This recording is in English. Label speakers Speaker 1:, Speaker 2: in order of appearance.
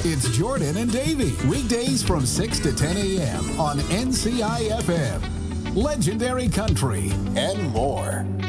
Speaker 1: It's Jordan and Davey, weekdays from 6 to 10 a.m. on NCI FM. Legendary Country and more.